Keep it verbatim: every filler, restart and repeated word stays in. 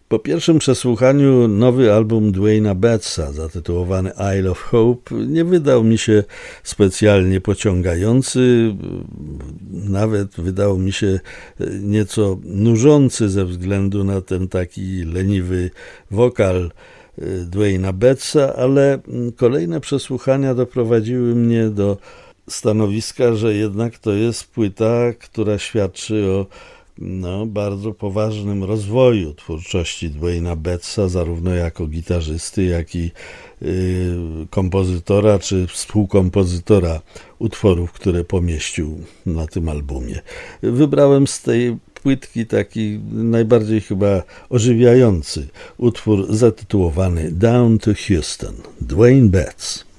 Po pierwszym przesłuchaniu nowy album Dwayna Bettsa, zatytułowany Isle of Hope, nie wydał mi się specjalnie pociągający, nawet wydał mi się nieco nużący ze względu na ten taki leniwy wokal Dwayna Bettsa, ale kolejne przesłuchania doprowadziły mnie do stanowiska, że jednak to jest płyta, która świadczy o no, bardzo poważnym rozwoju twórczości Dwayna Bettsa, zarówno jako gitarzysty, jak i y, kompozytora czy współkompozytora utworów, które pomieścił na tym albumie. Wybrałem z tej płytki taki najbardziej chyba ożywiający utwór zatytułowany Down to Houston, Dwayne Betts.